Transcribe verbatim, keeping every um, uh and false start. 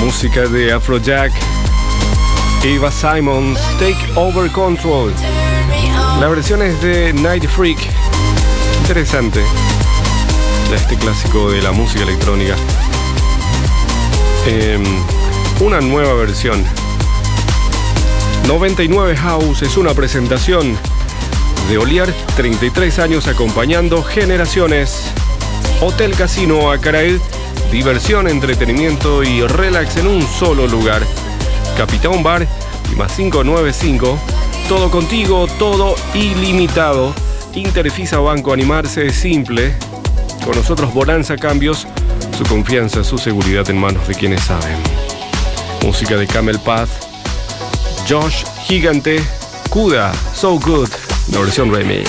música de Afrojack, Eva Simons, Take Over Control. La versión es de Night Freak. Interesante. Este clásico de la música electrónica. Eh, una nueva versión. noventa y nueve House es una presentación de Oliar, treinta y tres años acompañando generaciones. Hotel Casino Acaraed, diversión, entretenimiento y relax en un solo lugar. Capitán Bar y más cinco nueve cinco. Todo contigo, todo ilimitado. Interfisa Banco, animarse es simple. Con nosotros Bonanza Cambios, su confianza, su seguridad en manos de quienes saben. Música de Camel Path, Josh Gigante, Kuda, So Good, la versión remix.